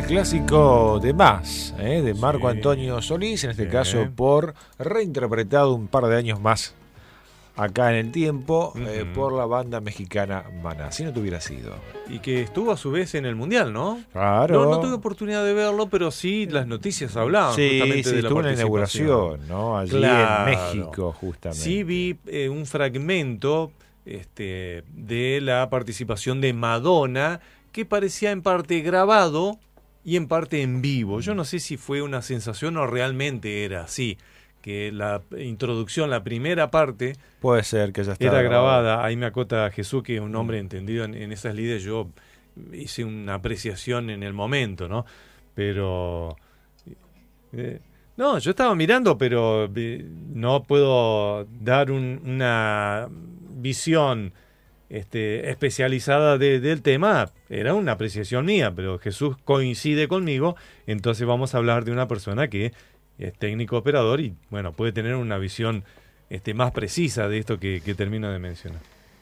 clásico de Más, de Marco Antonio Solís, en este caso por reinterpretado un par de años más acá en el tiempo por la banda mexicana Maná, si no te hubiera sido. Y que estuvo a su vez en el Mundial, ¿no? Claro. No tuve oportunidad de verlo, pero sí las noticias hablaban justamente de la estuvo en la participación. inauguración, ¿no? Allí en México, justamente. Sí vi un fragmento de la participación de Madonna, que parecía en parte grabado y en parte en vivo. Yo no sé si fue una sensación o realmente era así, que la introducción, la primera parte, puede ser que ya era grabada. Ahí me acota Jesús, que es un hombre entendido en esas lides. Yo hice una apreciación en el momento, ¿no? Pero no, yo estaba mirando, pero no puedo dar una visión especializada del tema. Era una apreciación mía, pero Jesús coincide conmigo, entonces vamos a hablar de una persona que es técnico operador y bueno, puede tener una visión más precisa de esto que termino de mencionar.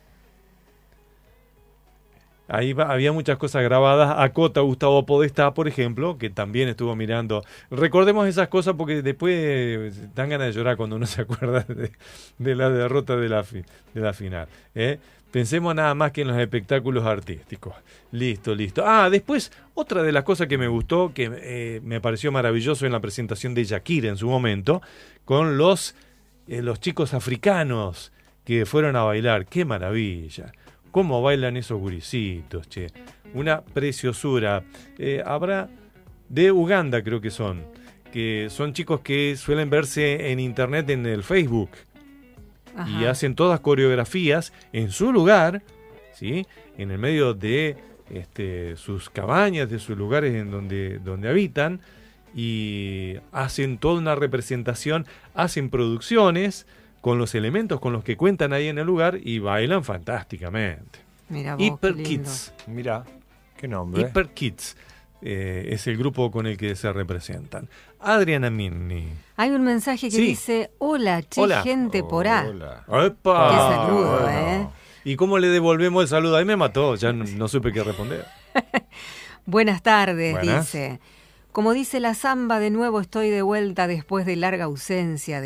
Ahí había muchas cosas grabadas. Acota Gustavo Podestá, por ejemplo, que también estuvo mirando. Recordemos esas cosas porque después dan ganas de llorar cuando uno se acuerda de la derrota de la final. Pensemos nada más que en los espectáculos artísticos. Listo. Después, otra de las cosas que me gustó, que me pareció maravilloso en la presentación de Shakira en su momento, con los chicos africanos que fueron a bailar. ¡Qué maravilla! ¿Cómo bailan esos gurisitos, che? Una preciosura. Habrá de Uganda, creo que son chicos que suelen verse en internet, en el Facebook. Ajá. Y hacen todas coreografías en su lugar, ¿sí? En el medio de sus cabañas, de sus lugares en donde habitan, y hacen toda una representación, hacen producciones con los elementos con los que cuentan ahí en el lugar y bailan fantásticamente. Mira vos, Hyper Kids. Mira, qué nombre. Hyper Kids es el grupo con el que se representan. Adriana Minni. Hay un mensaje que dice: hola, gente por A. Hola. ¡Epa! Qué saludo, ¿Y cómo le devolvemos el saludo? Ahí me mató, ya no supe qué responder. Buenas tardes, dice. Como dice la samba, de nuevo estoy de vuelta después de larga ausencia.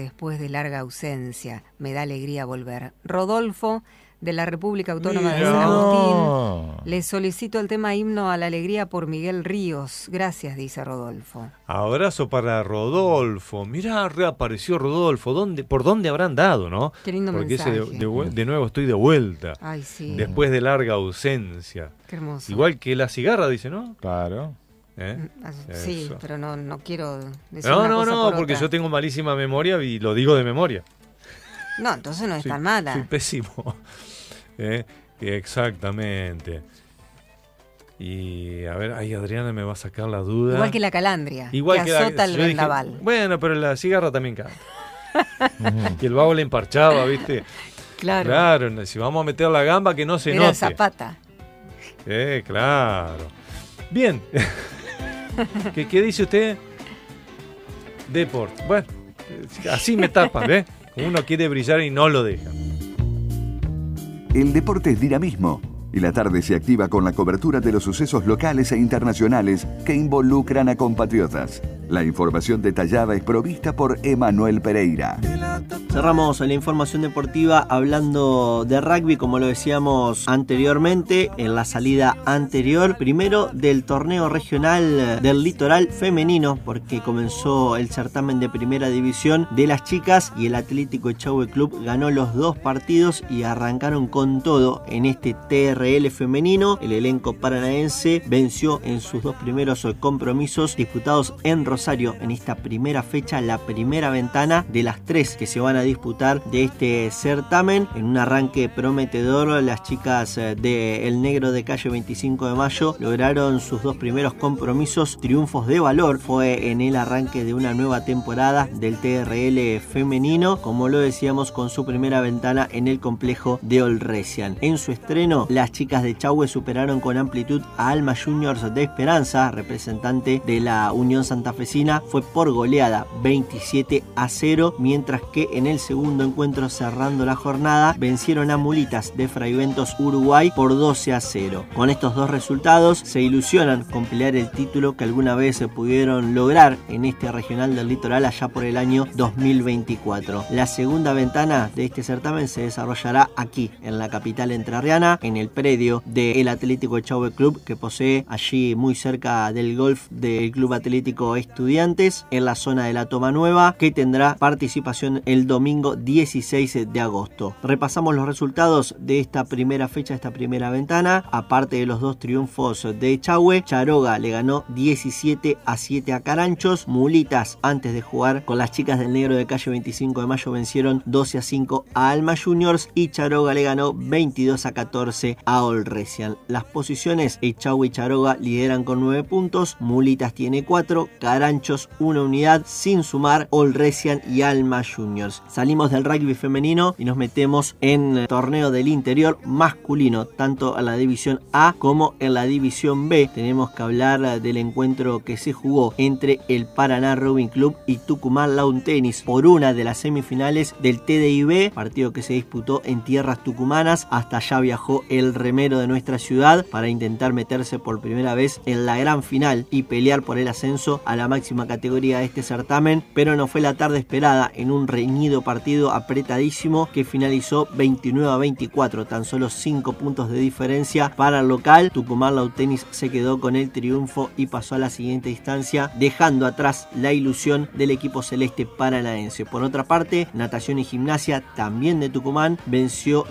Me da alegría volver. Rodolfo, de la República Autónoma de San Agustín. Le solicito el tema Himno a la Alegría por Miguel Ríos. Gracias, dice Rodolfo. Abrazo para Rodolfo. Mirá, reapareció Rodolfo. ¿Por dónde habrán dado, no? Qué lindo Porque mensaje. De nuevo estoy de vuelta. Ay, sí. Después de larga ausencia. Qué hermoso. Igual que la cigarra, dice, ¿no? Claro. Sí, Eso. pero no quiero decir una cosa No, por porque otra. yo tengo malísima memoria y lo digo de memoria. No, entonces no es tan mala. Soy pésimo. Exactamente. Y a ver, ahí Adriana me va a sacar la duda. Igual que la calandria, igual que azota el vendaval. Bueno, pero la cigarra también canta. Y el vago le emparchaba, ¿viste? Claro, si vamos a meter la gamba, que no se note. Era Zapata. Claro. Bien. ¿Qué dice usted? Deport. Bueno, así me tapan, ¿ves? Uno quiere brillar y no lo deja. El deporte es dinamismo y la tarde se activa con la cobertura de los sucesos locales e internacionales que involucran a compatriotas. La información detallada es provista por Emanuel Pereira. Cerramos la información deportiva hablando de rugby, como lo decíamos anteriormente, en la salida anterior, primero del torneo regional del litoral femenino, porque comenzó el certamen de primera división de las chicas y el Atlético Echagüe Club ganó los 2 partidos y arrancaron con todo en este TRL femenino. El elenco paranaense venció en sus 2 primeros compromisos disputados en Rosario en esta primera fecha, la primera ventana de las 3 que se van a disputar de este certamen. En un arranque prometedor, las chicas de El Negro de calle 25 de Mayo lograron sus 2 primeros compromisos, triunfos de valor. Fue en el arranque de una nueva temporada del TRL femenino, como lo decíamos, con su primera ventana en el complejo de Olresian. En su estreno, las chicas de Echagüe superaron con amplitud a Alma Juniors de Esperanza, representante de la Unión Santafesina. Fue por goleada 27-0, mientras que en el segundo encuentro cerrando la jornada vencieron a Mulitas de Fray Ventos Uruguay por 12-0. Con estos dos resultados se ilusionan con pelear el título que alguna vez se pudieron lograr en este regional del litoral allá por el año 2024. La segunda ventana de este certamen se desarrollará aquí en la capital entrerriana, en el predio del Atlético Echagüe Club, que posee allí muy cerca del golf del Club Atlético Estudiantes, en la zona de la Toma Nueva, que tendrá participación el domingo 16 de agosto. Repasamos los resultados de esta primera fecha, esta primera ventana. Aparte de los dos triunfos de Echagüe, Charoga le ganó 17-7 a Caranchos. Mulitas, antes de jugar con las chicas del Negro de calle 25 de Mayo, vencieron 12-5 a Alma Juniors y Charoga le ganó 22-14 a Olresian. Las posiciones: Echagüe y Charoga lideran con 9 puntos, Mulitas tiene 4, Caranchos 1 unidad, sin sumar Olresian y Alma Juniors. Salimos del rugby femenino y nos metemos en el torneo del interior masculino, tanto en la división A como en la división B. Tenemos que hablar del encuentro que se jugó entre el Paraná Rowing Club y Tucumán Lawn Tennis por una de las semifinales del TDIB, partido que se disputó en tierras tucumanas. Hasta allá viajó el remero de nuestra ciudad para intentar meterse por primera vez en la gran final y pelear por el ascenso a la máxima categoría de este certamen, pero no fue la tarde esperada en un reñido partido apretadísimo que finalizó 29-24, tan solo 5 puntos de diferencia para el local. Tucumán Lawn Tennis se quedó con el triunfo y pasó a la siguiente instancia, dejando atrás la ilusión del equipo celeste paranaense. Por otra parte, Natación y Gimnasia, también de Tucumán, venció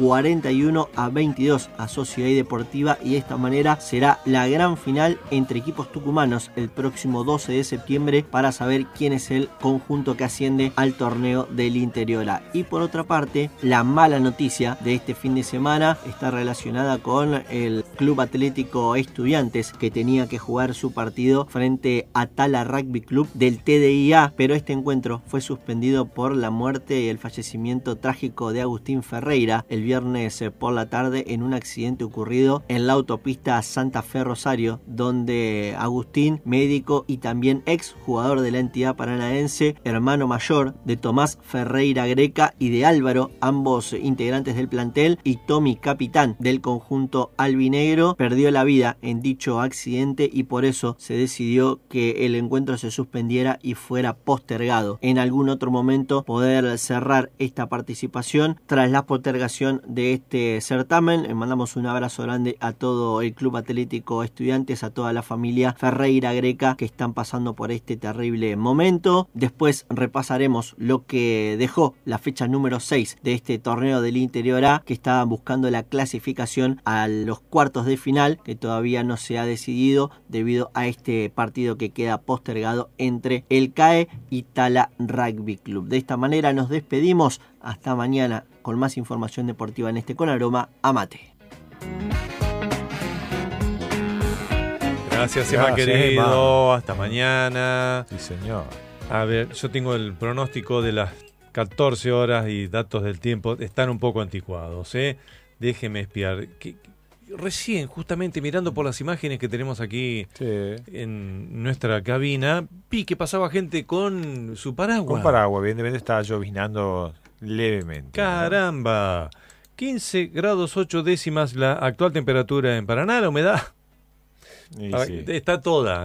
41-22 a Sociedad Deportiva, y de esta manera será la gran final entre equipos tucumanos el próximo 12 de septiembre para saber quién es el conjunto que asciende al torneo del interior A. Y por otra parte, la mala noticia de este fin de semana está relacionada con el Club Atlético Estudiantes, que tenía que jugar su partido frente a Tala Rugby Club del TDIA, pero este encuentro fue suspendido por la muerte y el fallecimiento trágico de Agustín Ferreira el viernes por la tarde en un accidente ocurrido en la autopista Santa Fe Rosario, donde Agustín, médico y también ex jugador de la entidad paranaense, hermano mayor de Tomás Ferreira Greca y de Álvaro, ambos integrantes del plantel, y Tommy, capitán del conjunto albinegro, perdió la vida en dicho accidente, y por eso se decidió que el encuentro se suspendiera y fuera postergado. En algún otro momento poder cerrar esta participación tras la postergación de este certamen. Mandamos un abrazo grande a todo el Club Atlético Estudiantes, a toda la familia Ferreira Greca que están pasando por este terrible momento. Después repasaremos lo que dejó la fecha número 6 de este torneo del interior A, que estaban buscando la clasificación a los cuartos de final, que todavía no se ha decidido debido a este partido que queda postergado entre el CAE y Tala Rugby Club. De esta manera nos despedimos. Hasta mañana con más información deportiva en este Con Aroma a Mate. Gracias, Emma, querido. Hasta mañana. Sí, señor. A ver, yo tengo el pronóstico de las 14 horas y datos del tiempo. Están un poco anticuados, ¿eh? Déjeme espiar. Recién, justamente mirando por las imágenes que tenemos aquí en nuestra cabina, vi que pasaba gente con su paraguas. Con paraguas, evidentemente estaba lloviznando levemente. ¡Caramba! 15 grados 8 décimas la actual temperatura en Paraná, la humedad está toda,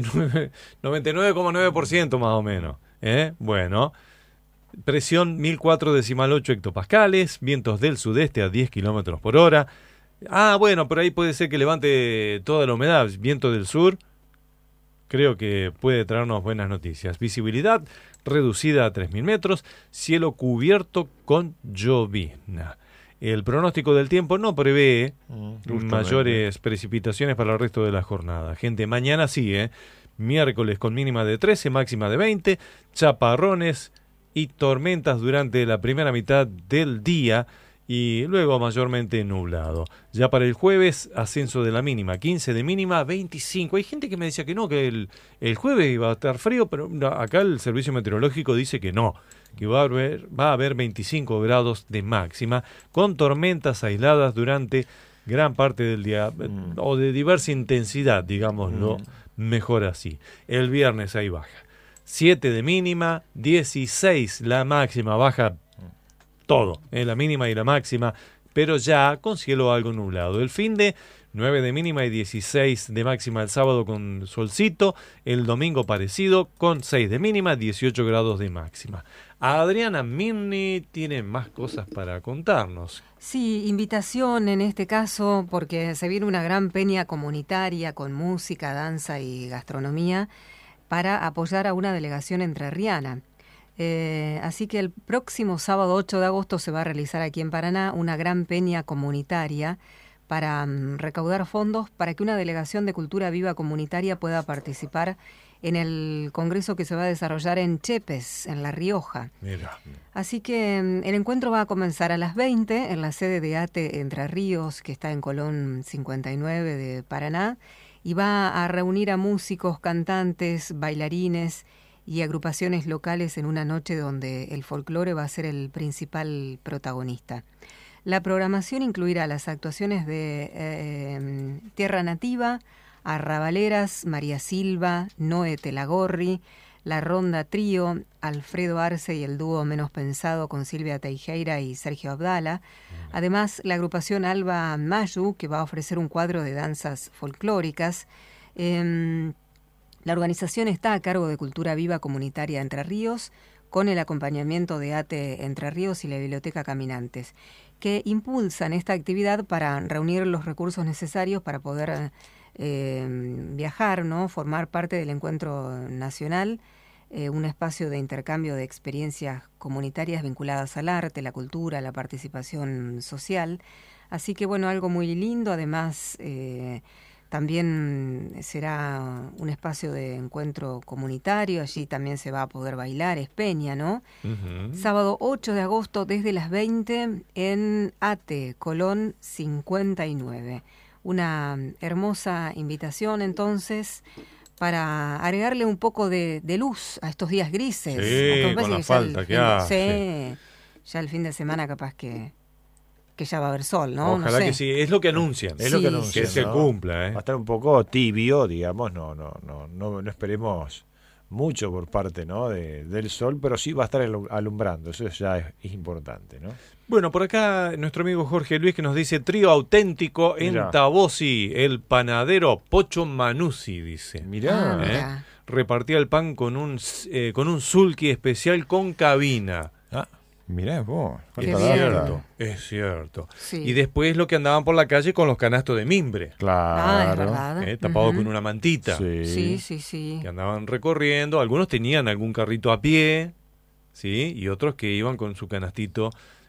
99,9% más o menos. Bueno, presión 1004,8 hectopascales, vientos del sudeste a 10 kilómetros por hora. Bueno, por ahí puede ser que levante toda la humedad. Viento del sur, creo que puede traernos buenas noticias. Visibilidad reducida a 3.000 metros, cielo cubierto con llovizna. El pronóstico del tiempo no prevé mayores precipitaciones para el resto de la jornada. Gente, mañana sí, miércoles con mínima de 13, máxima de 20, chaparrones y tormentas durante la primera mitad del día, y luego mayormente nublado. Ya para el jueves, ascenso de la mínima, 15 de mínima, 25. Hay gente que me decía que no, que el jueves iba a estar frío, pero acá el servicio meteorológico dice que no, que va a haber 25 grados de máxima, con tormentas aisladas durante gran parte del día, o de diversa intensidad, digámoslo mejor así. El viernes ahí baja. 7 de mínima, 16 la máxima, baja todo, la mínima y la máxima, pero ya con cielo algo nublado. El fin de 9 de mínima y 16 de máxima el sábado con solcito, el domingo parecido con 6 de mínima, 18 grados de máxima. Adriana Mirni tiene más cosas para contarnos. Sí, invitación en este caso porque se viene una gran peña comunitaria con música, danza y gastronomía para apoyar a una delegación entrerriana. Así que el próximo sábado 8 de agosto se va a realizar aquí en Paraná una gran peña comunitaria para recaudar fondos para que una delegación de cultura viva comunitaria pueda participar en el congreso que se va a desarrollar en Chepes, en La Rioja. Mira. Así que el encuentro va a comenzar a las 20 en la sede de ATE Entre Ríos, que está en Colón 59 de Paraná, y va a reunir a músicos, cantantes, bailarines y agrupaciones locales en una noche donde el folclore va a ser el principal protagonista. La programación incluirá las actuaciones de Tierra Nativa, Arrabaleras, María Silva, Noé Telagorri, La Ronda Trío, Alfredo Arce y el dúo Menos Pensado con Silvia Teijeira y Sergio Abdala. Además, la agrupación Alba Mayu, que va a ofrecer un cuadro de danzas folclóricas. La organización está a cargo de Cultura Viva Comunitaria Entre Ríos, con el acompañamiento de ATE Entre Ríos y la Biblioteca Caminantes, que impulsan esta actividad para reunir los recursos necesarios para poder viajar, ¿no? Formar parte del encuentro nacional, un espacio de intercambio de experiencias comunitarias vinculadas al arte, la cultura, la participación social. Así que, bueno, algo muy lindo. Además, también será un espacio de encuentro comunitario, allí también se va a poder bailar, es peña, ¿no? Uh-huh. Sábado 8 de agosto desde las 20 en ATE, Colón 59. Una hermosa invitación entonces para agregarle un poco de luz a estos días grises. Sí, con la falta que hace. Sí, ya el fin de semana capaz que ya va a haber sol, ¿no? Ojalá no sé. Que sí, es lo que anuncian. Es lo que anuncian, que se cumpla, Va a estar un poco tibio, digamos, no esperemos mucho por parte, ¿no? del sol, pero sí va a estar alumbrando, eso ya es importante, ¿no? Bueno, por acá nuestro amigo Jorge Luis que nos dice trío auténtico en Tabosi, el panadero Pocho Manuzzi, dice. Mirá. Repartía el pan con un sulky especial con cabina. Mirá vos. Es cierto. Sí. Y después lo que andaban por la calle con los canastos de mimbre. Claro. Es verdad. Tapado con una mantita. Sí. Que andaban recorriendo. Algunos tenían algún carrito a pie, ¿sí? Y otros que iban con su canastito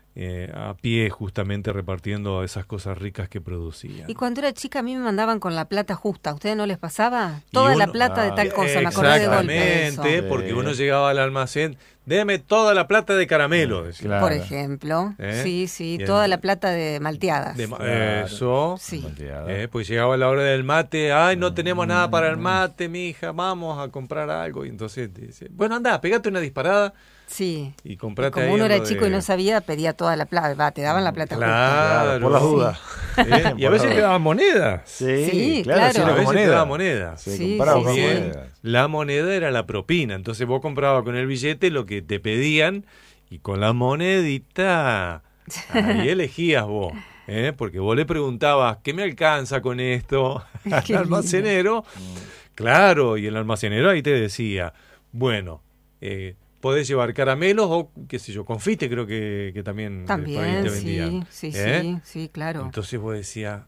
a pie justamente repartiendo esas cosas ricas que producían. Y cuando era chica a mí me mandaban con la plata justa. ¿A ustedes no les pasaba? Toda la plata de tal cosa, me acordé de golpe de eso. Exactamente, porque uno llegaba al almacén, déme toda la plata de caramelo. Claro. Por ejemplo. Sí, toda la plata de malteadas. Eso. Sí. Pues llegaba la hora del mate, no tenemos nada para el mate, mija, vamos a comprar algo. Y entonces dice, bueno, anda, pegate una disparada. Sí. Y comprate como ahí uno era chico y no sabía, pedía toda la plata, te daban la plata justa. Por las dudas. Y a veces te daban monedas. Sí, claro. A veces te daban monedas. Compraba con monedas. La moneda era la propina, entonces vos comprabas con el billete lo que te pedían y con la monedita ahí elegías vos. Porque vos le preguntabas, ¿qué me alcanza con esto? Al almacenero. Claro, y el almacenero ahí te decía, bueno, podés llevar caramelos o, qué sé yo, confite creo que también te vendían. Sí, claro. Entonces vos decías,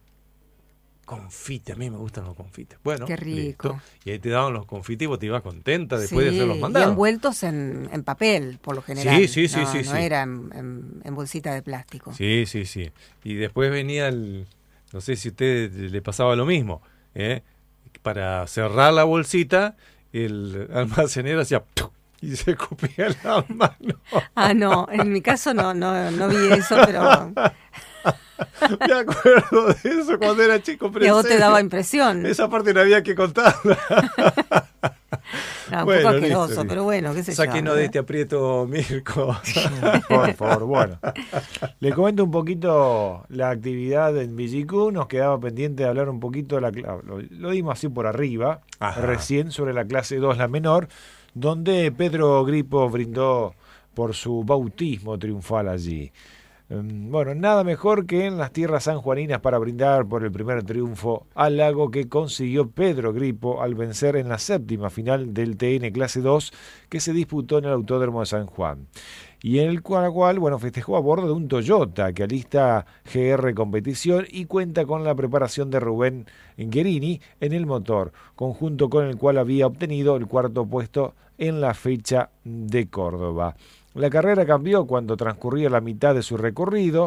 confite, a mí me gustan los confites. Bueno, qué rico. Listo. Y ahí te daban los confites y vos te ibas contenta después de hacer los mandados. Y envueltos en papel, por lo general. Sí. No era en bolsita de plástico. Sí. Y después venía no sé si a usted le pasaba lo mismo, para cerrar la bolsita, el almacenero hacía y se escupía la mano. No, en mi caso no vi eso, pero... Me acuerdo de eso cuando era chico. Y a vos te daba impresión. Esa parte no había que contarla. Un poco asqueroso, pero bueno, qué sé yo. Sáquenos de este aprieto, Mirko. Por favor, bueno. Le comento un poquito la actividad en Villicú. Nos quedaba pendiente de hablar un poquito, lo dimos así por arriba, recién sobre la clase 2, la menor, donde Pedro Gripo brindó por su bautismo triunfal allí. Bueno, nada mejor que en las tierras sanjuaninas para brindar por el primer triunfo al lago que consiguió Pedro Gripo al vencer en la séptima final del TN Clase 2 que se disputó en el Autódromo de San Juan. Y en el cual, bueno, festejó a bordo de un Toyota que alista GR Competición y cuenta con la preparación de Rubén Guerini en el motor, conjunto con el cual había obtenido el cuarto puesto en la fecha de Córdoba. La carrera cambió cuando transcurría la mitad de su recorrido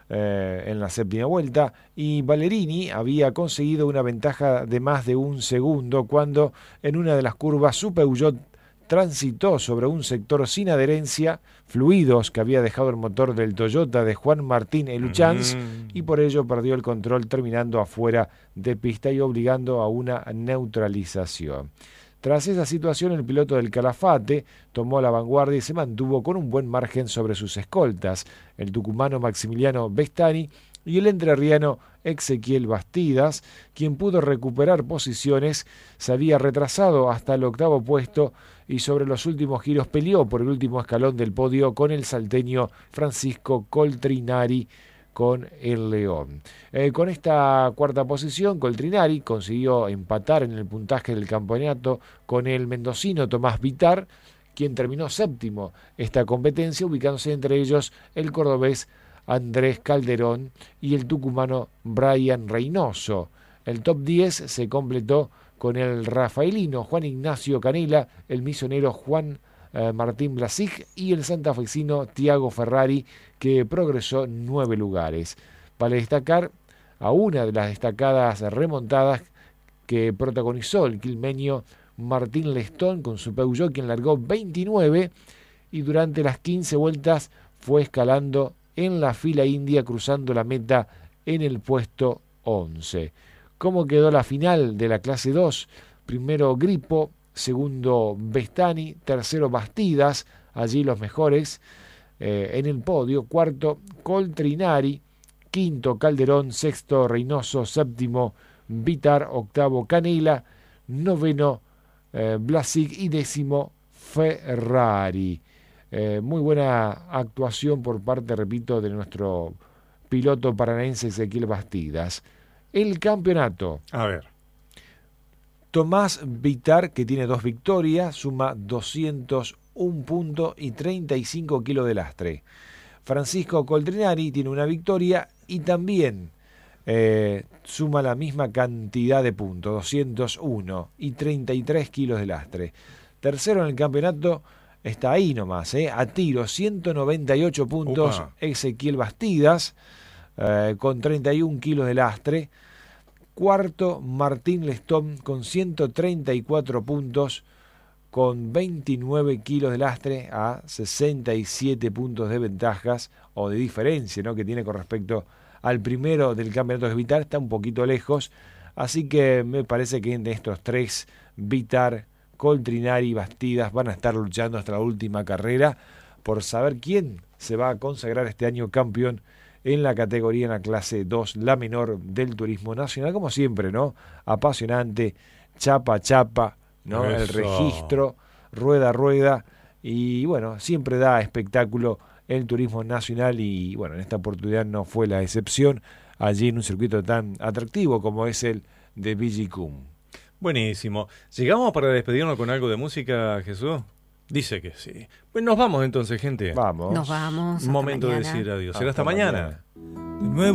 en la séptima vuelta y Ballerini había conseguido una ventaja de más de un segundo cuando en una de las curvas su Peugeot transitó sobre un sector sin adherencia, fluidos que había dejado el motor del Toyota de Juan Martín Eluchans y por ello perdió el control terminando afuera de pista y obligando a una neutralización. Tras esa situación, el piloto del Calafate tomó la vanguardia y se mantuvo con un buen margen sobre sus escoltas, el tucumano Maximiliano Vestani y el entrerriano Ezequiel Bastidas, quien pudo recuperar posiciones, se había retrasado hasta el octavo puesto y sobre los últimos giros peleó por el último escalón del podio con el salteño Francisco Coltrinari con el León. Con esta cuarta posición, Coltrinari consiguió empatar en el puntaje del campeonato con el mendocino Tomás Vitar, quien terminó séptimo esta competencia, ubicándose entre ellos el cordobés Andrés Calderón y el tucumano Brian Reynoso. El top 10 se completó con el rafaelino Juan Ignacio Canela, el misionero Juan Martín Blasic y el santafesino Tiago Ferrari, que progresó 9 lugares. Vale destacar a una de las destacadas remontadas que protagonizó el quilmeño Martín Lestón con su Peugeot, quien largó 29 y durante las 15 vueltas fue escalando en la fila india, cruzando la meta en el puesto 11. ¿Cómo quedó la final de la clase 2? Primero Gripo, segundo Vestani, tercero Bastidas, allí los mejores en el podio, cuarto Coltrinari, quinto Calderón, sexto Reynoso, séptimo Vitar, octavo Canela, noveno Blasic y décimo Ferrari. Muy buena actuación por parte, repito, de nuestro piloto paranaense Ezequiel Bastidas. El campeonato. A ver. Tomás Vitar, que tiene 2 victorias, suma 201 puntos y 35 kilos de lastre. Francisco Coltrinari tiene una victoria y también suma la misma cantidad de puntos, 201 y 33 kilos de lastre. Tercero en el campeonato está ahí nomás, a tiro, 198 puntos. Opa. Ezequiel Bastidas con 31 kilos de lastre. Cuarto, Martín Lestón con 134 puntos, con 29 kilos de lastre a 67 puntos de ventajas o de diferencia, ¿no?, que tiene con respecto al primero del campeonato de Vitar. Está un poquito lejos, así que me parece que entre estos tres, Vitar, Coltrinari y Bastidas, van a estar luchando hasta la última carrera por saber quién se va a consagrar este año campeón en la categoría, en la clase 2, la menor del turismo nacional, como siempre, ¿no? Apasionante, chapa a chapa, ¿no? Eso. El registro, rueda a rueda, y bueno, siempre da espectáculo el turismo nacional, y bueno, en esta oportunidad no fue la excepción, allí en un circuito tan atractivo como es el de Villicum. Buenísimo. ¿Llegamos para despedirnos con algo de música, Jesús? Dice que sí. Pues nos vamos entonces, gente. Vamos. Nos vamos. Momento de decir adiós. Será hasta mañana. De nuevo.